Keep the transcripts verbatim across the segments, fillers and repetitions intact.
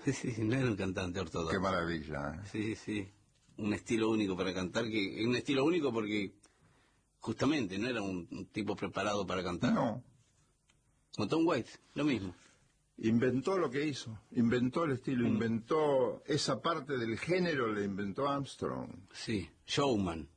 Sí, no era un cantante ortodoxo. Qué maravilla. ¿eh? Sí, sí. Un estilo único para cantar, que un estilo único porque justamente no era un, un tipo preparado para cantar. No. Como Tom Waits, lo mismo. Inventó lo que hizo, inventó el estilo, Mm. inventó esa parte del género, le inventó Armstrong. Sí, showman.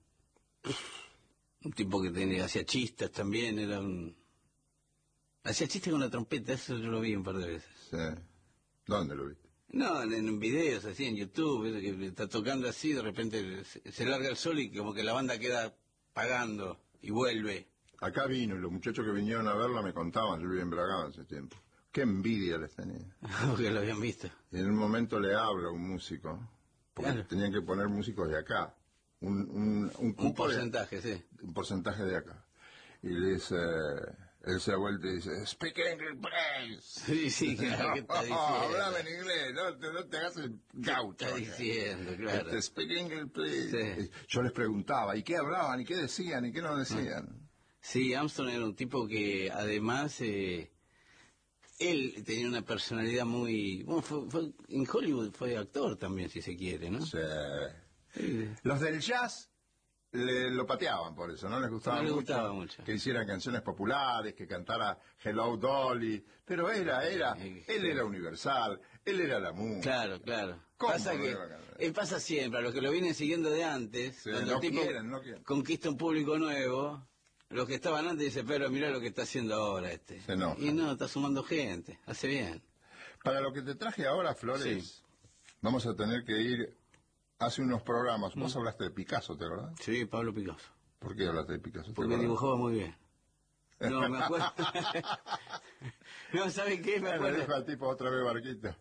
Un tipo que tenía, hacía chistes también, era un... Hacía chistes con la trompeta, eso yo lo vi un par de veces. Sí. ¿Dónde lo viste? No, en, en videos así, en YouTube, ¿ves? Que está tocando así, de repente se, se larga el sol y como que la banda queda pagando y vuelve. Acá vino, y los muchachos que vinieron a verla me contaban, yo vivía en Bragado hace tiempo. Qué envidia les tenía. Porque lo habían visto. Y en un momento le habla un músico, porque Claro. tenían que poner músicos de acá. Un, un, un, cupo Un porcentaje, de, sí. un porcentaje de acá. Y le dice, él se da vuelta y dice, speak English, please. Sí, sí, claro, ¿qué está diciendo? Hablame en inglés, no te, no te hagas el gaucho. Está diciendo, claro. Este, speak English, please. Sí. Yo les preguntaba, ¿y qué hablaban? ¿Y qué decían? ¿Y qué no decían? Sí, Armstrong era un tipo que además... Eh, él tenía una personalidad muy... Bueno, fue, fue, en Hollywood fue actor también, si se quiere, ¿no? Sí. Sí. Los del jazz le, lo pateaban por eso, no les gustaba, No les mucho, gustaba mucho. que hicieran canciones populares, que cantara Hello Dolly, pero era, era, Eh, él era universal, él era la música. Claro, claro. ¿Cómo Pasa no que iba a cantar? él pasa siempre, a los que lo vienen siguiendo de antes, Sí, cuando no el tipo quieren, no quieren. conquista un público nuevo, los que estaban antes dicen, pero mirá lo que está haciendo ahora este. Se enojan. Y no, está sumando gente, hace bien. Para lo que te traje ahora, Flores, Sí. vamos a tener que ir hace unos programas. Mm. Vos hablaste de Picasso, ¿te acordás? Sí, Pablo Picasso. ¿Por qué hablaste de Picasso? ¿Te Porque acordás? dibujaba muy bien. No, me acuerdo. No, ¿sabe qué? Me Le acuerdo. dijo al tipo otra vez barquito.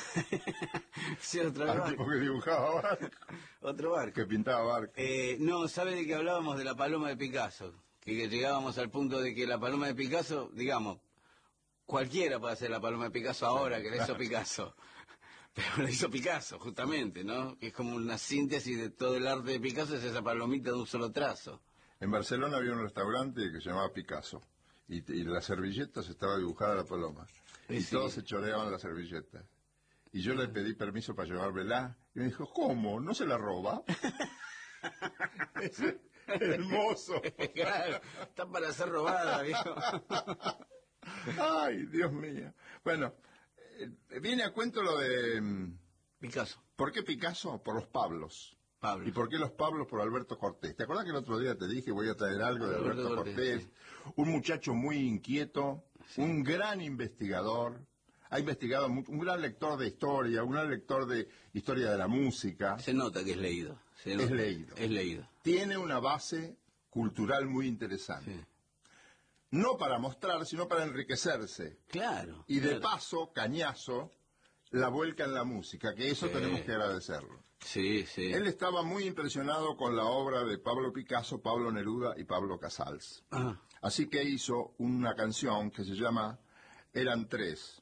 Sí, otra Al vez. tipo que dibujaba barco, Otro barco. que pintaba barco. Eh, no, ¿sabe de que hablábamos de la paloma de Picasso? Que, que llegábamos al punto de que la paloma de Picasso, digamos, cualquiera puede hacer la paloma de Picasso ahora que la hizo Picasso. Pero la hizo Picasso, justamente, ¿no? Que es como una síntesis de todo el arte de Picasso, es esa palomita de un solo trazo. En Barcelona había un restaurante que se llamaba Picasso. Y, y las servilletas estaba dibujada la paloma. Sí, Y sí. todos se choreaban las servilletas. Y yo le pedí permiso para llevármela. Y me dijo, ¿cómo? ¿No se la roba? Es hermoso. Claro, está para ser robada, viejo. Ay, Dios mío. Bueno, eh, viene a cuento lo de... mm, Picasso, ¿Por qué Picasso? Por los Pablos. Pablo. ¿Y por qué los Pablos? Por Alberto Cortés. ¿Te acuerdas que el otro día te dije voy a traer algo de Alberto Alberto Cortés, Cortés? Un muchacho muy inquieto, Sí. un gran investigador, ha investigado, mu- un gran lector de historia, un gran lector de historia de la música. Se nota que es leído. se Es nota. leído. Es leído. Tiene una base cultural muy interesante. Sí. No para mostrar, sino para enriquecerse. Claro. Y de claro. paso, cañazo, la vuelca en la música, que eso Sí. tenemos que agradecerlo. Sí, sí. Él estaba muy impresionado con la obra de Pablo Picasso, Pablo Neruda y Pablo Casals. Ah, Así que hizo una canción que se llama Eran Tres.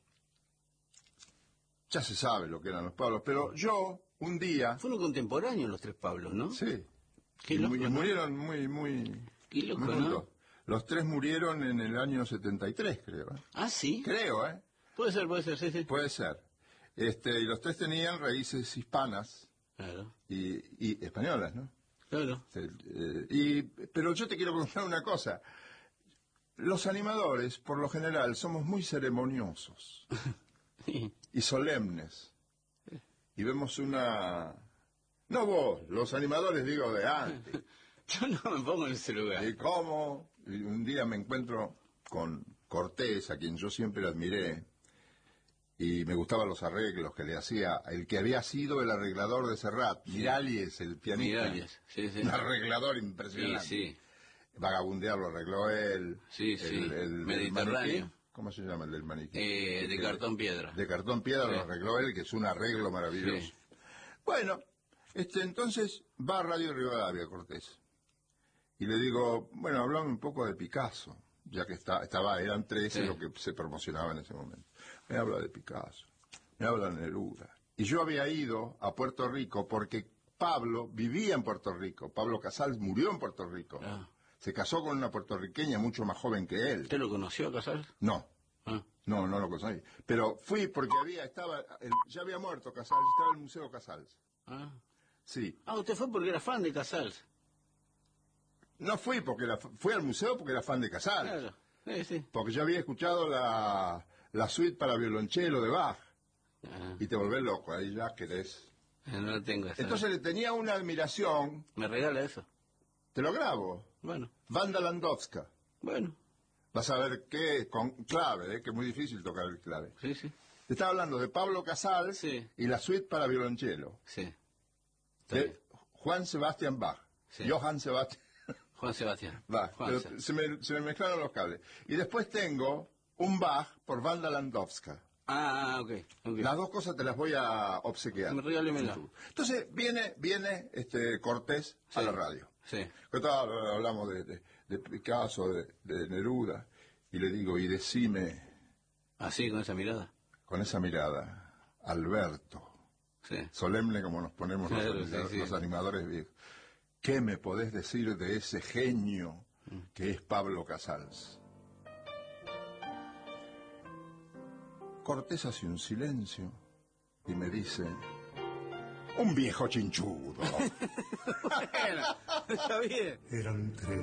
Ya se sabe lo que eran los Pablos, pero yo, un día... fueron contemporáneos los tres Pablos, ¿no? Sí. Qué y, loco, mu- y ¿no? murieron muy, muy... Qué loco, muy ¿no? juntos. Los tres murieron en el año setenta y tres, creo. ¿eh? Ah, sí. Creo, ¿eh? Puede ser, puede ser, sí, sí. Puede ser. Este, y los tres tenían raíces hispanas Claro, y, y españolas, ¿no? claro. Eh, eh, y, pero yo te quiero contar una cosa. Los animadores, por lo general, somos muy ceremoniosos Sí. y solemnes. Y vemos una... No vos, los animadores, digo, de antes. Yo no me pongo en ese lugar. Y cómo, y un día me encuentro con Cortés, a quien yo siempre admiré, y me gustaban los arreglos que le hacía, el que había sido el arreglador de Serrat, Miralles, el pianista. Miralles, sí, sí. Un arreglador Sí, impresionante. sí. Vagabundear lo arregló él. Sí, sí. El, el- Mediterráneo. el maniquí, ¿cómo se llama el del maniquí? Eh, de Que- cartón piedra. De cartón piedra Sí. lo arregló él, que es un arreglo maravilloso. Sí. Bueno, este entonces va a Radio Rivadavia Cortés. Y le digo, bueno, hablame un poco de Picasso, ya que está, estaba, eran trece Sí. lo que se promocionaba en ese momento. Me habla de Picasso, me habla de Neruda. Y yo había ido a Puerto Rico porque Pablo vivía en Puerto Rico. Pablo Casals murió en Puerto Rico. Ah. Se casó con una puertorriqueña mucho más joven que él. ¿Usted lo conoció a Casals? No, Ah, No, no lo conseguí. Pero fui porque había, estaba, el- ya había muerto Casals, estaba en el Museo Casals. Ah. Sí. Ah, usted fue porque era fan de Casals. No fui porque era, fui al museo porque era fan de Casals. Claro. Sí, sí. Porque yo había escuchado la, la suite para violonchelo de Bach. Ah, Y te volvés loco, ahí ya querés. no lo tengo esa. Entonces le tenía una admiración, ¿Me regala eso? te lo grabo, Bueno, Wanda Landowska. bueno. Vas a ver qué, con clave, eh, que es muy difícil tocar el clave. Sí, sí. Te estaba hablando de Pablo Casals Sí. y la suite para violonchelo Sí. Está bien. de Juan Sebastian Bach. Sí. Johann Sebastian Juan Sebastián. Bach. Juan Pero se, me, se me mezclaron los cables. Y después tengo un Bach por Wanda Landowska. Ah, ah, ok. okay. Las dos cosas te las voy a obsequiar. Me regálemela. Entonces viene viene este Cortés a Sí. la radio. Sí. Que tal, hablamos de, de, de Picasso, de, de Neruda, y le digo, y decime Así, con esa mirada. con esa mirada, Alberto, Sí. solemne como nos ponemos Claro, los, sí, sí. los animadores viejos, ¿qué me podés decir de ese genio que es Pablo Casals? Cortés hace un silencio y me dice, un viejo chinchudo. Bueno, está bien. Eran tres.